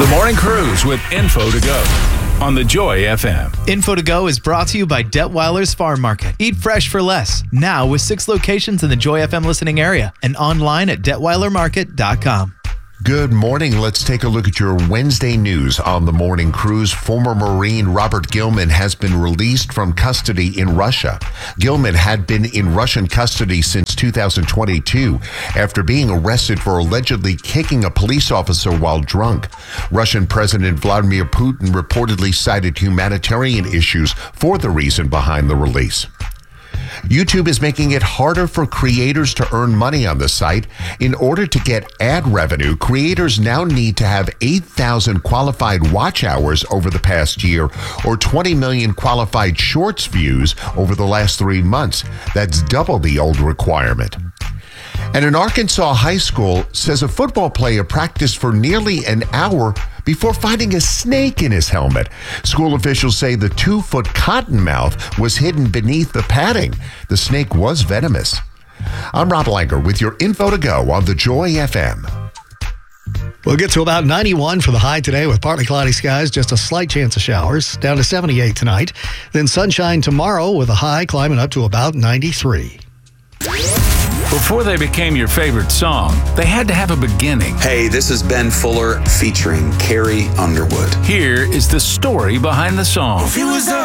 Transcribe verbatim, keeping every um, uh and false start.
The Morning Cruise with Info to Go on the Joy F M. Info to Go is brought to you by Detweiler's Farm Market. Eat fresh for less. Now with six locations in the Joy F M listening area and online at detweiler market dot com. Good morning. Let's take a look at your Wednesday news on the Morning Cruise. Former Marine Robert Gilman has been released from custody in Russia. Gilman had been in Russian custody since two thousand twenty-two after being arrested for allegedly kicking a police officer while drunk. Russian President Vladimir Putin reportedly cited humanitarian issues for the reason behind the release. YouTube is making it harder for creators to earn money on the site. In order to get ad revenue, creators now need to have eight thousand qualified watch hours over the past year or twenty million qualified shorts views over the last three months. That's double the old requirement. And an Arkansas high school says a football player practiced for nearly an hour before finding a snake in his helmet. School officials say the two-foot cottonmouth was hidden beneath the padding. The snake was venomous. I'm Rob Langer with your Info to Go on the Joy F M. We'll get to about ninety-one for the high today with partly cloudy skies, just a slight chance of showers, down to seventy-eight tonight. Then sunshine tomorrow with a high climbing up to about ninety-three. Before they became your favorite song, they had to have a beginning. Hey, this is Ben Fuller featuring Carrie Underwood. Here is the story behind the song.